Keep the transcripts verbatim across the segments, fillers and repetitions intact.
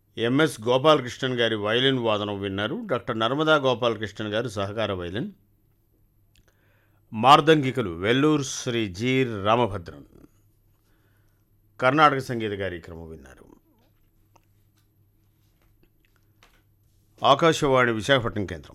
MS Gopalakrishnan గారి violin వాదనం విన్నారు. Doctor Narmada Gopalakrishnan గారు సహకార వైలిన్. మార్దంగికలు వెల్లూరు శ్రీ జి రామభద్రన్. కర్ణాటక సంగీత కార్యక్రమం విన్నారు. ఆకాశవాణి విశాఖపట్నం కేంద్రం.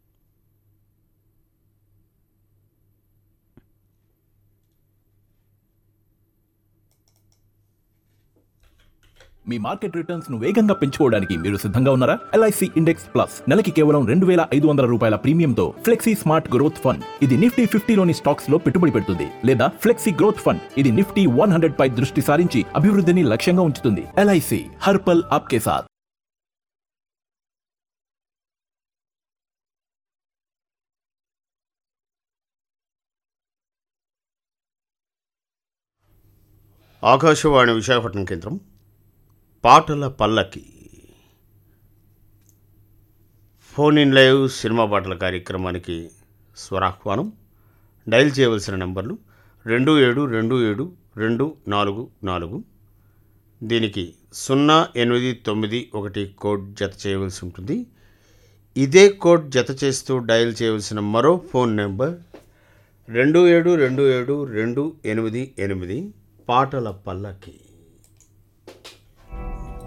మీ మార్కెట్ రిటర్న్స్ ను వేగంగా పెంచుకోవడానికి మీరు సిద్ధంగా ఉన్నారా? ఎల్ఐసి ఇండెక్స్ ప్లస్ నెలకి కేవలం రెండు వేల ఐదు వందల రూపాయల ప్రీమియంతో ఫ్లెక్సీ స్మార్ట్ గ్రోత్ ఫండ్. ఇది నిఫ్టీ ఫిఫ్టీలోని స్టాక్స్ లో పెట్టుబడి పెడుతుంది. లేదా ఫ్లెక్సీ గ్రోత్ ఫండ్, ఇది నిఫ్టీ వన్ హండ్రెడ్ పై దృష్టి సారించి అభివృద్ధిని లక్ష్యంగా ఉంచుతుంది. ఎల్ఐసి హర్పల్ ఆప్కే సాత్. ఆకాశవాణి విశాఖపట్నం కేంద్రం. పాటల పల్లకి ఫోన్ ఇన్ లైవ్ సినిమా పాటల కార్యక్రమానికి స్వరాహ్వానం. డయల్ చేయవలసిన నెంబర్లు రెండు ఏడు రెండు ఏడు రెండు నాలుగు నాలుగు. దీనికి సున్నా ఎనిమిది తొమ్మిది ఒకటి కోడ్ జత చేయవలసి ఉంటుంది. ఇదే కోడ్ జత చేస్తూ డయల్ చేయవలసిన మరో ఫోన్ నెంబర్ రెండు ఏడు రెండు ఏడు రెండు ఎనిమిది ఎనిమిది. పాటల పల్లకి.